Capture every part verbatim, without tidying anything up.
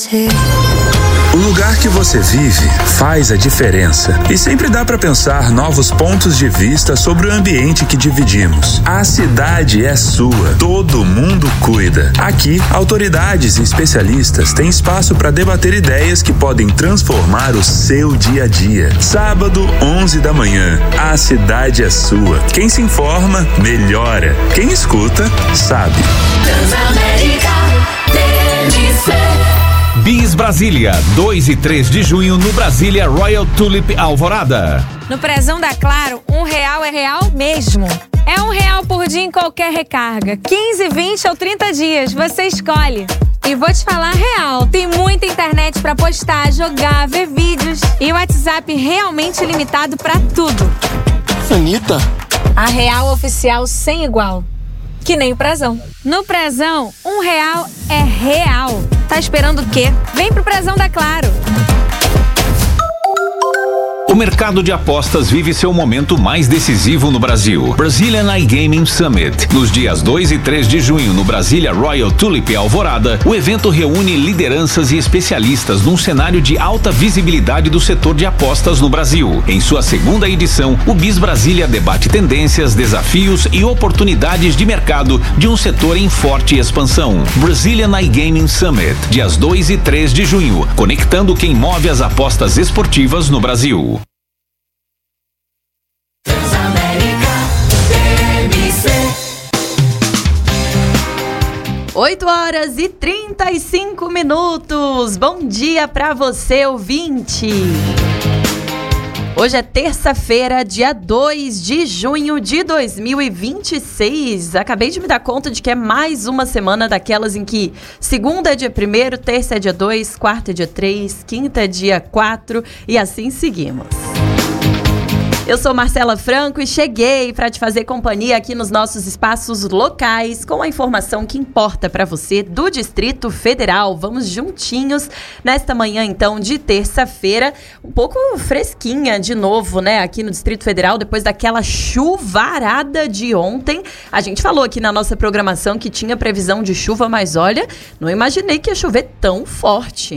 você. O lugar que você vive faz a diferença e sempre dá para pensar novos pontos de vista sobre o ambiente que dividimos. A cidade é sua, todo mundo cuida. Aqui, autoridades e especialistas têm espaço para debater ideias que podem transformar o seu dia a dia. Sábado, onze da manhã, a cidade é sua. Quem se informa, melhora. Quem escuta, sabe. Transamérica T M C. Bis Brasília, dois e três de junho no Brasília Royal Tulip Alvorada. No prezão da Claro, um real é real mesmo. É um real por dia em qualquer recarga. quinze, vinte ou trinta dias, você escolhe. E vou te falar real, tem muita internet pra postar, jogar, ver vídeos. E o WhatsApp realmente limitado pra tudo. Anitta. A real oficial sem igual. Que nem o prezão. No prezão, um real é real. Tá esperando o quê? Vem pro prezão da Claro. O mercado de apostas vive seu momento mais decisivo no Brasil. Brazilian iGaming Summit. Nos dias dois e três de junho, no Brasília Royal Tulip Alvorada, o evento reúne lideranças e especialistas num cenário de alta visibilidade do setor de apostas no Brasil. Em sua segunda edição, o Bis Brasília debate tendências, desafios e oportunidades de mercado de um setor em forte expansão. Brazilian iGaming Summit, dias dois e três de junho, conectando quem move as apostas esportivas no Brasil. oito horas e trinta e cinco minutos. Bom dia para você, ouvinte. Hoje é terça-feira, dia dois de junho de dois mil e vinte e seis. Acabei de me dar conta de que é mais uma semana daquelas em que segunda é dia primeiro, terça é dia dois, quarta é dia três, quinta é dia quatro e assim seguimos. Eu sou Marcela Franco e cheguei para te fazer companhia aqui nos nossos espaços locais com a informação que importa para você do Distrito Federal. Vamos juntinhos nesta manhã, então, de terça-feira, um pouco fresquinha de novo, né, aqui no Distrito Federal, depois daquela chuvarada de ontem. A gente falou aqui na nossa programação que tinha previsão de chuva, mas olha, não imaginei que ia chover tão forte.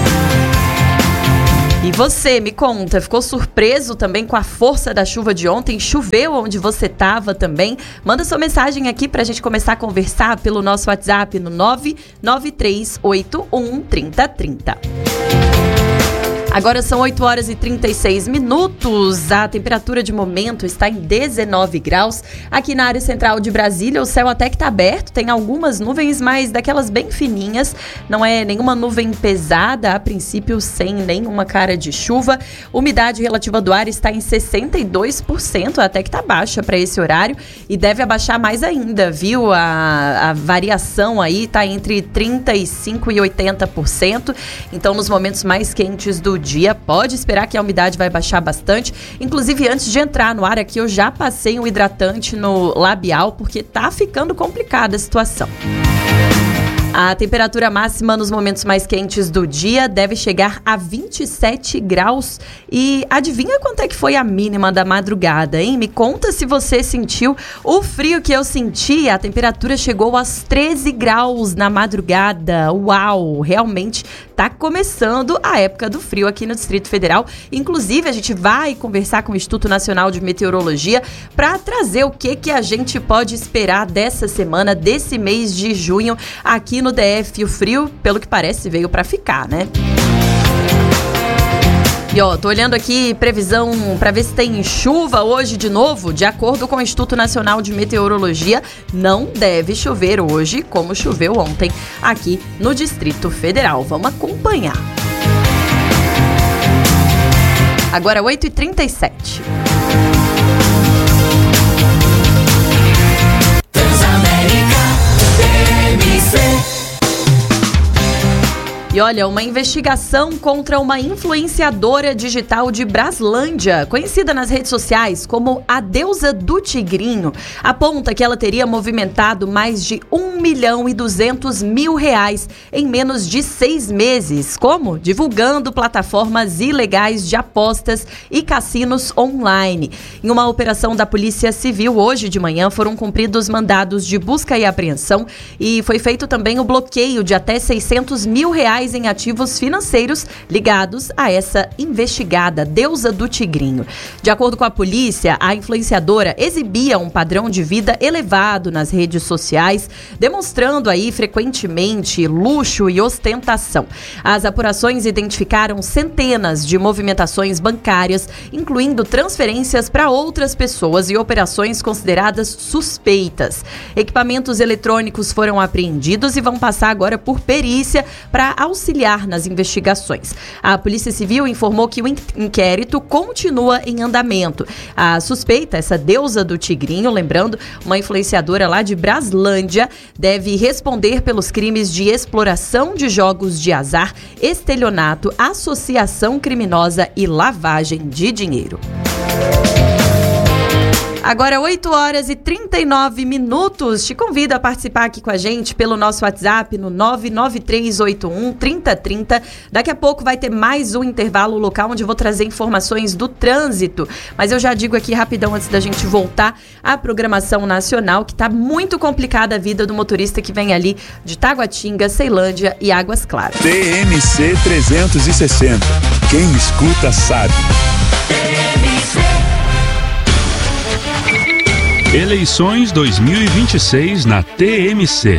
E você, me conta, ficou surpreso também com a força da chuva de ontem? Choveu onde você estava também? Manda sua mensagem aqui pra gente começar a conversar pelo nosso WhatsApp no nove nove três oito um três zero três zero. Agora são oito horas e trinta e seis minutos. A temperatura de momento está em dezenove graus. Aqui na área central de Brasília, o céu até que está aberto. Tem algumas nuvens, mas daquelas bem fininhas. Não é nenhuma nuvem pesada, a princípio sem nenhuma cara de chuva. Umidade relativa do ar está em sessenta e dois por cento, até que está baixa para esse horário. E deve abaixar mais ainda, viu? A, a variação aí está entre trinta e cinco por cento e oitenta por cento. Então, nos momentos mais quentes do dia, pode esperar que a umidade vai baixar bastante. Inclusive, antes de entrar no ar aqui, eu já passei um hidratante no labial, porque tá ficando complicada a situação. A temperatura máxima nos momentos mais quentes do dia deve chegar a vinte e sete graus. E adivinha quanto é que foi a mínima da madrugada, hein? Me conta se você sentiu o frio que eu senti. A temperatura chegou aos treze graus na madrugada. Uau! Realmente tá começando a época do frio aqui no Distrito Federal. Inclusive, a gente vai conversar com o Instituto Nacional de Meteorologia para trazer o que, que a gente pode esperar dessa semana, desse mês de junho aqui no D F. O frio, pelo que parece, veio para ficar, né? E ó, tô olhando aqui previsão para ver se tem chuva hoje de novo. De acordo com o Instituto Nacional de Meteorologia, não deve chover hoje como choveu ontem aqui no Distrito Federal. Vamos acompanhar. Agora oito e trinta e sete. E olha, uma investigação contra uma influenciadora digital de Braslândia, conhecida nas redes sociais como a Deusa do Tigrinho, aponta que ela teria movimentado mais de um milhão e duzentos mil reais em menos de seis meses. Como? Divulgando plataformas ilegais de apostas e cassinos online. Em uma operação da Polícia Civil, hoje de manhã, foram cumpridos mandados de busca e apreensão e foi feito também o bloqueio de até seiscentos mil reais reais em ativos financeiros ligados a essa investigada deusa do tigrinho. De acordo com a polícia, a influenciadora exibia um padrão de vida elevado nas redes sociais, demonstrando aí frequentemente luxo e ostentação. As apurações identificaram centenas de movimentações bancárias, incluindo transferências para outras pessoas e operações consideradas suspeitas. Equipamentos eletrônicos foram apreendidos e vão passar agora por perícia para auxiliar nas investigações. A Polícia Civil informou que o inquérito continua em andamento. A suspeita, essa deusa do tigrinho, lembrando, uma influenciadora lá de Braslândia, deve responder pelos crimes de exploração de jogos de azar, estelionato, associação criminosa e lavagem de dinheiro. Agora, oito horas e trinta e nove minutos. Te convido a participar aqui com a gente pelo nosso WhatsApp no nove nove três oito um, três zero três zero. Daqui a pouco vai ter mais um intervalo local onde eu vou trazer informações do trânsito. Mas eu já digo aqui rapidão, antes da gente voltar à programação nacional, que está muito complicada a vida do motorista que vem ali de Taguatinga, Ceilândia e Águas Claras. T M C trezentos e sessenta. Quem escuta sabe. Eleições dois mil e vinte e seis na T M C.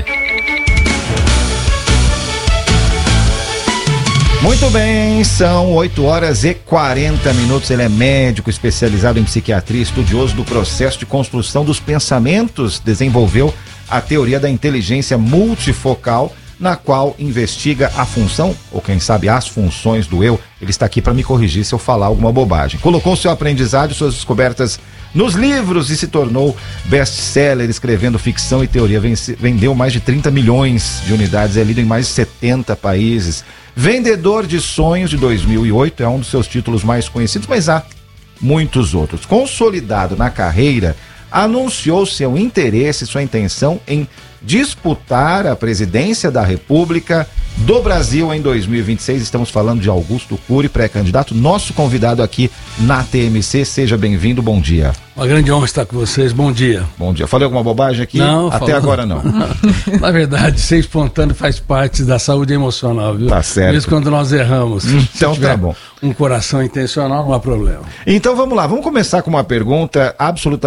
Muito bem, são oito horas e quarenta minutos. Ele é médico especializado em psiquiatria, estudioso do processo de construção dos pensamentos, desenvolveu a teoria da inteligência multifocal, na qual investiga a função, ou quem sabe as funções do eu. Ele está aqui para me corrigir se eu falar alguma bobagem. Colocou seu aprendizado e suas descobertas nos livros e se tornou best-seller, escrevendo ficção e teoria. Vence, vendeu mais de trinta milhões de unidades, é lido em mais de setenta países. Vendedor de Sonhos, de dois mil e oito, é um dos seus títulos mais conhecidos, mas há muitos outros. Consolidado na carreira, anunciou seu interesse, sua intenção em disputar a presidência da República do Brasil em dois mil e vinte e seis. Estamos falando de Augusto Cury, pré-candidato, nosso convidado aqui na T M C. Seja bem-vindo, bom dia. Uma grande honra estar com vocês, bom dia. Bom dia. Falei alguma bobagem aqui? Não, até falou. Agora não. Na verdade, ser espontâneo faz parte da saúde emocional, viu? Tá certo. Mesmo quando nós erramos. Então Se tiver tá bom. um coração intencional, não há problema. Então vamos lá, vamos começar com uma pergunta absolutamente